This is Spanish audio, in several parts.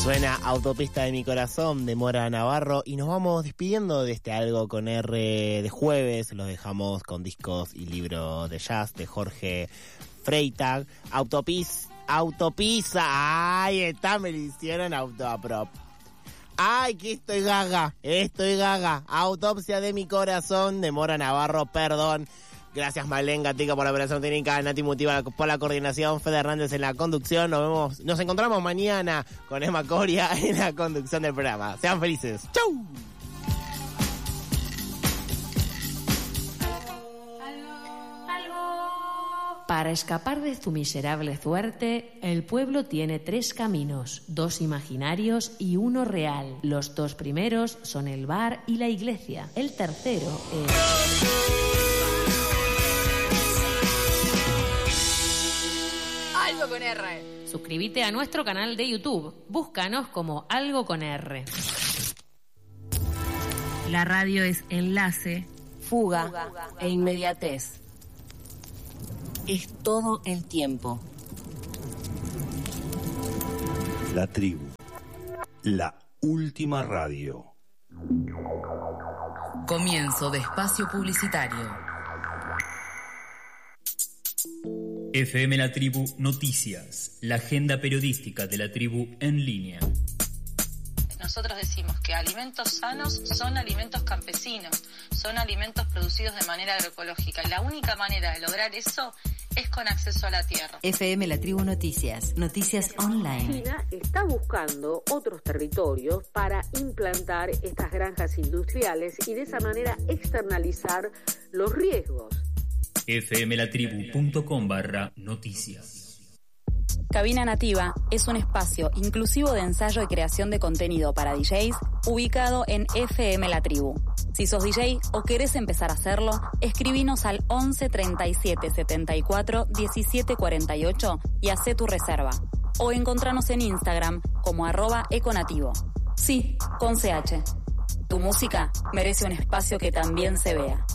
Suena Autopista de mi corazón de Mora Navarro y nos vamos despidiendo de este Algo con R de jueves. Los dejamos con discos y libros de jazz de Jorge Freitag. Autopista, ay, está, me lo hicieron autoaprop. Ay, que estoy gaga. Autopsia de mi corazón de Mora Navarro, perdón. Gracias Malén Gatica por la operación técnica, Nati Mutiva por la coordinación, Fede Hernández en la conducción. Nos encontramos mañana con Emma Coria en la conducción del programa. Sean felices. ¡Chau! Para escapar de tu miserable suerte, el pueblo tiene 3 caminos, 2 imaginarios y 1 real. Los 2 primeros son el bar y la iglesia. El tercero es... Algo con R. Suscríbete a nuestro canal de YouTube. Búscanos como Algo con R. La radio es enlace, fuga e inmediatez. Es todo el tiempo. La tribu. La última radio. Comienzo de espacio publicitario. FM La Tribu Noticias, la agenda periodística de la tribu en línea. Nosotros decimos que alimentos sanos son alimentos campesinos, son alimentos producidos de manera agroecológica. Y la única manera de lograr eso es con acceso a la tierra. FM La Tribu Noticias, noticias online. China está buscando otros territorios para implantar estas granjas industriales y de esa manera externalizar los riesgos. fmlatribu.com/noticias. Cabina Nativa es un espacio inclusivo de ensayo y creación de contenido para DJs ubicado en FM La Tribu. Si sos DJ o querés empezar a hacerlo, escribinos al 11 37 74 17 48 y hacé tu reserva. O encontranos en Instagram como @econativo. Sí, con CH. Tu música merece un espacio que también se vea.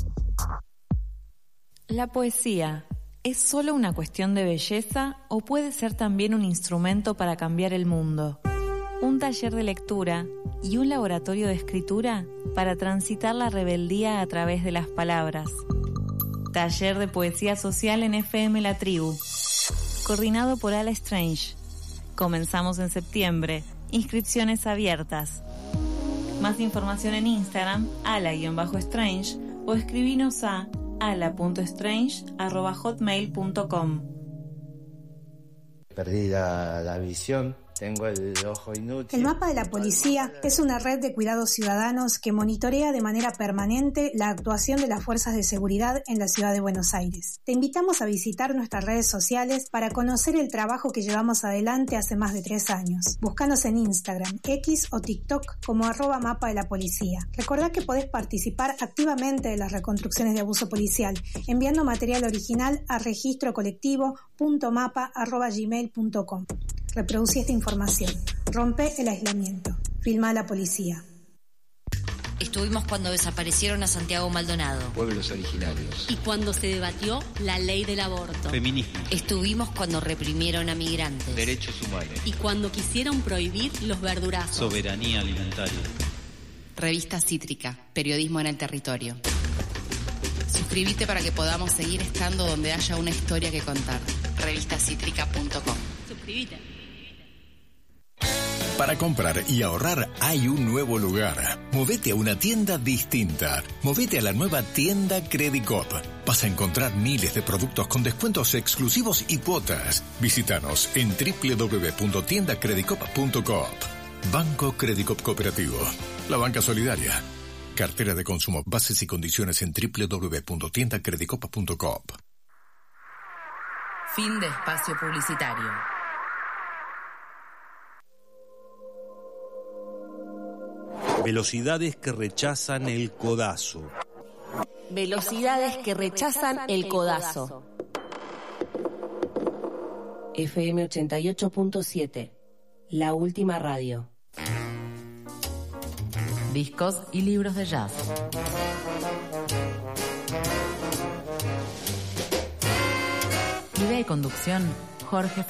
¿La poesía es solo una cuestión de belleza o puede ser también un instrumento para cambiar el mundo? Un taller de lectura y un laboratorio de escritura para transitar la rebeldía a través de las palabras. Taller de poesía social en FM La Tribu. Coordinado por Ala Strange. Comenzamos en septiembre. Inscripciones abiertas. Más información en Instagram, ala_strange, o escribinos a ala.strange@hotmail.com. Perdí la visión, tengo el ojo inútil. El mapa de la policía es una red de cuidados ciudadanos que monitorea de manera permanente la actuación de las fuerzas de seguridad en la ciudad de Buenos Aires. Te invitamos a visitar nuestras redes sociales para conocer el trabajo que llevamos adelante hace más de 3 años. Búscanos en Instagram, X o TikTok como @mapa de la policía. Recordá que podés participar activamente de las reconstrucciones de abuso policial enviando material original a registrocolectivo.mapa@gmail.com. Reproducí esta información. Rompe el aislamiento. Filma a la policía. Estuvimos cuando desaparecieron a Santiago Maldonado. Pueblos originarios. Y cuando se debatió la ley del aborto. Feminismo. Estuvimos cuando reprimieron a migrantes. Derechos humanos. Y cuando quisieron prohibir los verdurazos. Soberanía alimentaria. Revista Cítrica, periodismo en el territorio. Suscríbete para que podamos seguir estando donde haya una historia que contar. Revistacítrica.com. Suscríbete. Para comprar y ahorrar hay un nuevo lugar. Movete a una tienda distinta. Movete a la nueva tienda Credicop. Vas a encontrar miles de productos con descuentos exclusivos y cuotas. Visítanos en www.tiendacredicop.coop. Banco Credicop Cooperativo. La banca solidaria. Cartera de consumo. Bases y condiciones en www.tiendacredicop.coop. Fin de espacio publicitario. Velocidades que rechazan el codazo. Velocidades que rechazan el codazo. FM 88.7. La última radio. Discos y libros de jazz. Idea y conducción, Jorge